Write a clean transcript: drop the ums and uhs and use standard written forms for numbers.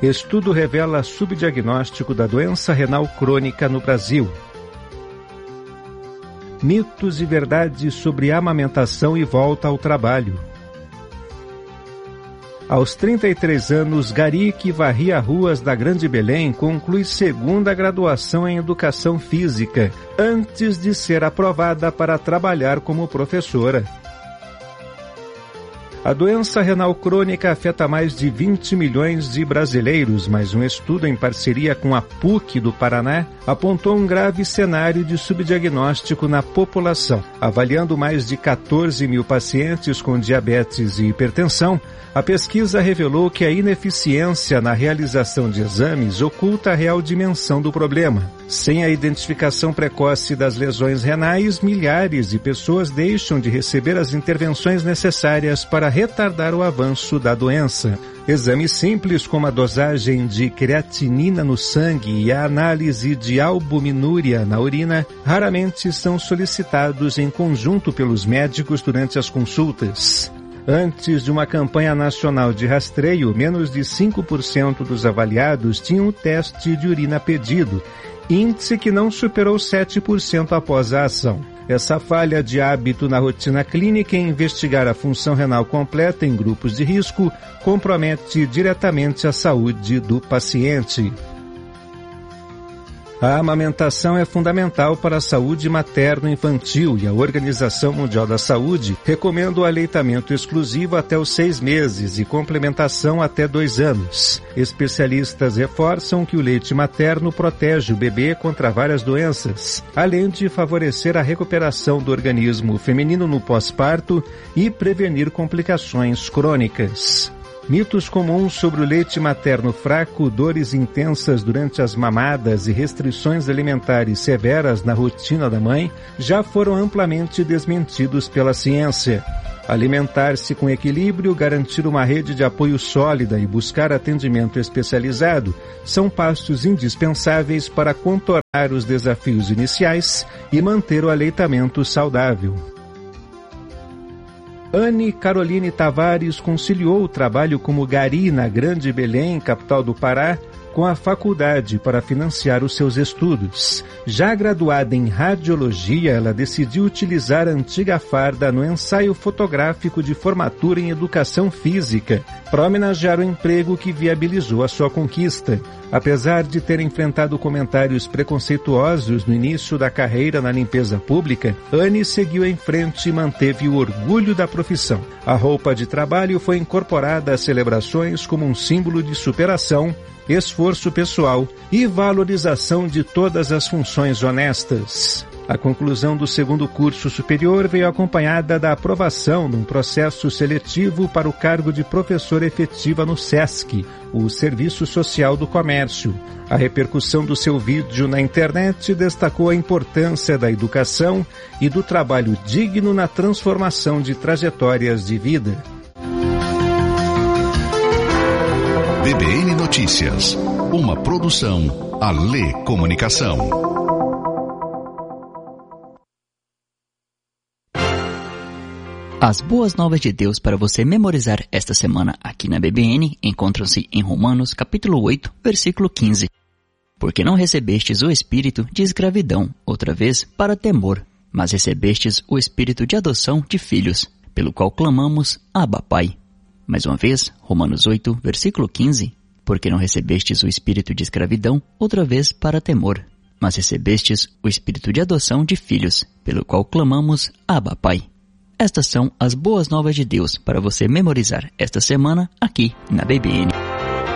Estudo revela subdiagnóstico da doença renal crônica no Brasil. Mitos e verdades sobre amamentação e volta ao trabalho. Aos 33 anos, Gari, que varria ruas da Grande Belém, conclui segunda graduação em Educação Física, antes de ser aprovada para trabalhar como professora. A doença renal crônica afeta mais de 20 milhões de brasileiros, mas um estudo em parceria com a PUC do Paraná apontou um grave cenário de subdiagnóstico na população. Avaliando mais de 14 mil pacientes com diabetes e hipertensão, a pesquisa revelou que a ineficiência na realização de exames oculta a real dimensão do problema. Sem a identificação precoce das lesões renais, milhares de pessoas deixam de receber as intervenções necessárias para retardar o avanço da doença. Exames simples como a dosagem de creatinina no sangue e a análise de albuminúria na urina raramente são solicitados em conjunto pelos médicos durante as consultas. Antes de uma campanha nacional de rastreio, menos de 5% dos avaliados tinham o teste de urina pedido, índice que não superou 7% após a ação. Essa falha de hábito na rotina clínica em investigar a função renal completa em grupos de risco compromete diretamente a saúde do paciente. A amamentação é fundamental para a saúde materno-infantil e a Organização Mundial da Saúde recomenda o aleitamento exclusivo até os 6 meses e complementação até 2 anos. Especialistas reforçam que o leite materno protege o bebê contra várias doenças, além de favorecer a recuperação do organismo feminino no pós-parto e prevenir complicações crônicas. Mitos comuns sobre o leite materno fraco, dores intensas durante as mamadas e restrições alimentares severas na rotina da mãe já foram amplamente desmentidos pela ciência. Alimentar-se com equilíbrio, garantir uma rede de apoio sólida e buscar atendimento especializado são passos indispensáveis para contornar os desafios iniciais e manter o aleitamento saudável. Anne Caroline Tavares conciliou o trabalho como Gari na Grande Belém, capital do Pará, com a faculdade para financiar os seus estudos. Já graduada em radiologia, ela decidiu utilizar a antiga farda no ensaio fotográfico de formatura em educação física, para homenagear o emprego que viabilizou a sua conquista. Apesar de ter enfrentado comentários preconceituosos no início da carreira na limpeza pública, Anne seguiu em frente e manteve o orgulho da profissão. A roupa de trabalho foi incorporada às celebrações como um símbolo de superação, esforço pessoal e valorização de todas as funções honestas. A conclusão do segundo curso superior veio acompanhada da aprovação num processo seletivo para o cargo de professora efetiva no SESC, o Serviço Social do Comércio. A repercussão do seu vídeo na internet destacou a importância da educação e do trabalho digno na transformação de trajetórias de vida. BBN Notícias, uma produção Alê Comunicação. As boas novas de Deus para você memorizar esta semana aqui na BBN encontram-se em Romanos capítulo 8, versículo 15. Porque não recebestes o espírito de escravidão, outra vez, para temor, mas recebestes o espírito de adoção de filhos, pelo qual clamamos, Abba, Pai. Mais uma vez, Romanos 8, versículo 15. Porque não recebestes o espírito de escravidão, outra vez, para temor, mas recebestes o espírito de adoção de filhos, pelo qual clamamos, Abba, Pai. Estas são as boas novas de Deus para você memorizar esta semana aqui na BBN.